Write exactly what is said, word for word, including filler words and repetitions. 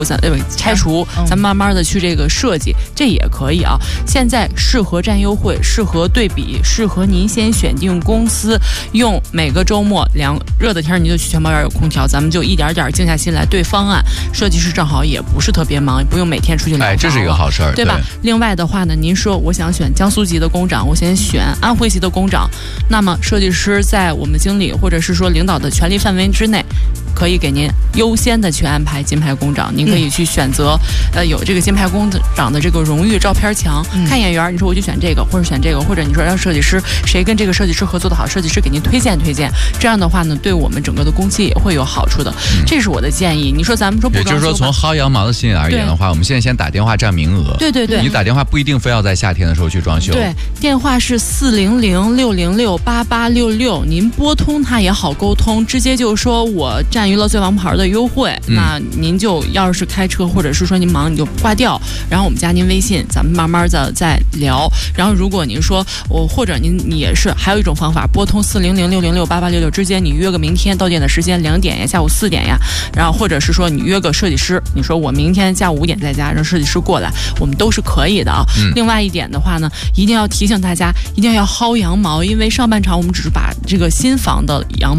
咱对吧？拆除，咱们慢慢的去这个设计，这也可以啊。现在适合占优惠，适合对比，适合您先选定公司，用每个周末凉热的天您就去全包园有空调，咱们就一点点静下心来对方案。设计师正好也不是特别忙，也不用每天出去聊。 哎，这是一个好事儿， 对吧？对另外的话呢，您说我想选江苏籍的工长，我先选安徽籍的工长，那么设计师在我们经理或者是说领导的权力范围之内，可以给您优先的去安排金牌工长，您可以去选择、嗯、呃有这个金牌工长的这个荣誉照片墙、嗯、看眼缘，你说我就选这个或者选这个，或者你说让设计师谁跟这个设计师合作的好，设计师给您推荐推荐，这样的话呢对我们整个的工期也会有好处的、嗯、这是我的建议。你说咱们说不装修， 也就是说从薅羊毛的心理而言的话，我们现在先打电话占名额。 对对对， 你打电话不一定非要在夏天的时候去装修。 对，电话是四零零六零六八八六六，您拨通它也好沟通，直接就说我占娱乐最王牌的优惠、嗯、那您就要是开车或者是说您忙你就挂掉，然后我们加您微信，咱们慢慢的再聊。然后如果您说我或者您你也是还有一种方法，拨通四零零六零六八八六六之间，你约个明天到店的时间两点呀，下午四点呀，然后或者是说你约个设计师，你说我明天下午五点在家让设计师过来，我们都是可以的啊、嗯、另外一点的话呢，一定要提醒大家一定要薅羊毛，因为上半场我们只是把这个新房的羊毛